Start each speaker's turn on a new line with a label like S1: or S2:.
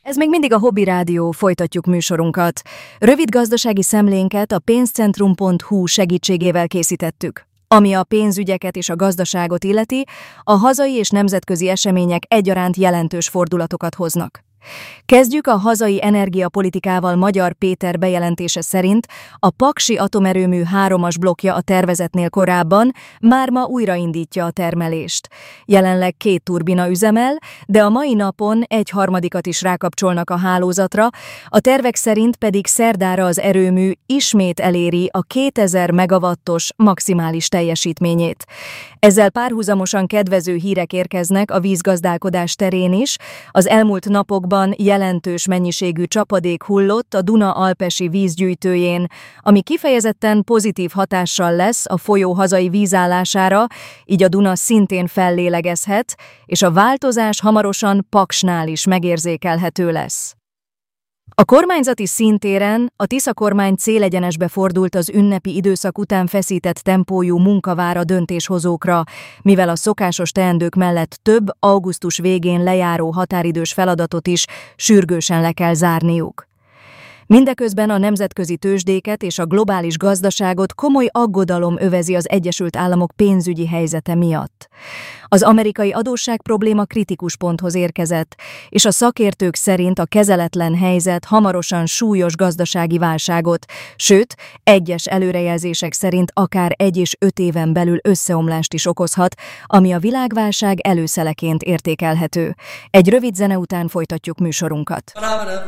S1: Ez még mindig a Hobby Rádió, folytatjuk műsorunkat. Rövid gazdasági szemlénket a pénzcentrum.hu segítségével készítettük. Ami a pénzügyeket és a gazdaságot illeti, a hazai és nemzetközi események egyaránt jelentős fordulatokat hoznak. Kezdjük a hazai energiapolitikával. Magyar Péter bejelentése szerint a Paksi atomerőmű 3-as blokkja a tervezetnél korábban már ma újraindítja a termelést. Jelenleg 2 turbina üzemel, de a mai napon 1/3 is rákapcsolnak a hálózatra, a tervek szerint pedig szerdára az erőmű ismét eléri a 2000 megawattos maximális teljesítményét. Ezzel párhuzamosan kedvező hírek érkeznek a vízgazdálkodás terén is. Az elmúlt napokban jelentős mennyiségű csapadék hullott a Duna-alpesi vízgyűjtőjén, ami kifejezetten pozitív hatással lesz a folyó hazai vízállására, így a Duna szintén fellélegezhet, és a változás hamarosan Paksnál is megérzékelhető lesz. A kormányzati szintéren a Tisza kormány célegyenesbe fordult az ünnepi időszak után feszített tempójú munka vár a döntéshozókra, mivel a szokásos teendők mellett több augusztus végén lejáró határidős feladatot is sürgősen le kell zárniuk. Mindeközben a nemzetközi tőzsdéket és a globális gazdaságot komoly aggodalom övezi az Egyesült Államok pénzügyi helyzete miatt. Az amerikai adósság probléma kritikus ponthoz érkezett, és a szakértők szerint a kezeletlen helyzet hamarosan súlyos gazdasági válságot, sőt, egyes előrejelzések szerint akár 1 és 5 éven belül összeomlást is okozhat, ami a világválság előszeleként értékelhető. Egy rövid zene után folytatjuk műsorunkat.